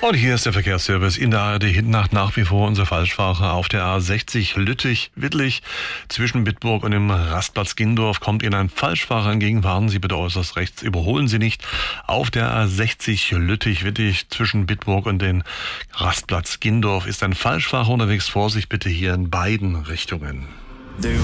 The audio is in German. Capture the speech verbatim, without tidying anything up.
Und hier ist der Verkehrsservice in der A R D Hintenacht, nach wie vor unser Falschfahrer auf der A sechzig Lüttich-Wittlich. Zwischen Bitburg und dem Rastplatz Gindorf kommt Ihnen ein Falschfahrer entgegen. Fahren Sie bitte äußerst rechts, überholen Sie nicht. Auf der A sechzig Lüttich-Wittlich zwischen Bitburg und dem Rastplatz Gindorf ist ein Falschfahrer unterwegs. Vorsicht bitte hier in beiden Richtungen. They